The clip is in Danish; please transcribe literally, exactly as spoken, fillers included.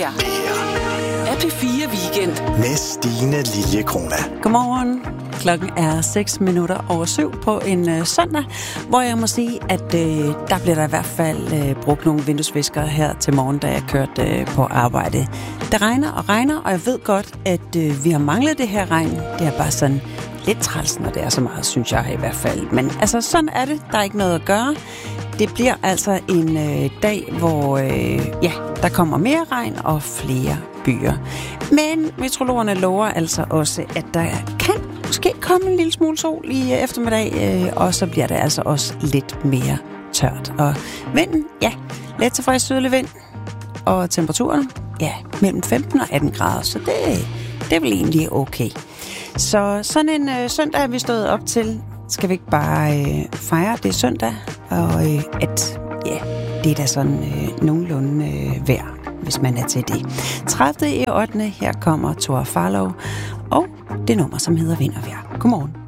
her er P fire Weekend med Stine Liljekrona. Godmorgen. Klokken er seks minutter over syv på en øh, søndag, hvor jeg må sige, at øh, der bliver der i hvert fald øh, brugt nogle vinduesviskere her til morgen, da jeg kørte øh, på arbejde. Det regner og regner, og jeg ved godt, at øh, vi har manglet det her regn. Det er bare sådan lidt træls, når det er så meget, synes jeg i hvert fald. Men altså, sådan er det. Der er ikke noget at gøre. Det bliver altså en øh, dag, hvor øh, ja, der kommer mere regn og flere byer. Men meteorologerne lover altså også, at der kan måske komme en lille smule sol i eftermiddag, øh, og så bliver det altså også lidt mere tørt. Og vinden, ja, let til frisk sydlig vind, og temperaturen, ja, mellem femten og atten grader, så det, det er vel egentlig okay. Så sådan en øh, søndag er vi stået op til. Skal vi ikke bare øh, fejre det søndag, og øh, at ja, det er da sådan øh, nogenlunde øh, vejr, hvis man er til det. tredivte i ottende Her kommer Thor Farlov, og det nummer, som hedder Vind og Vejr. Godmorgen.